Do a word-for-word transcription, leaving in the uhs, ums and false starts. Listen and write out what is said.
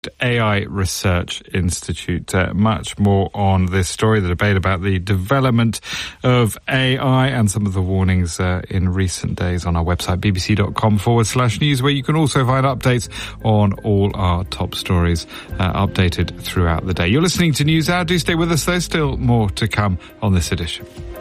A I Research Institute. Uh, much more on this story, the debate about the development of A I and some of the warnings uh, in recent days on our website, bbc.com forward slash news, where you can also find updates on all our top stories uh, updated throughout the day. You're listening to News Hour. Do stay with us. There's still more to come on this edition.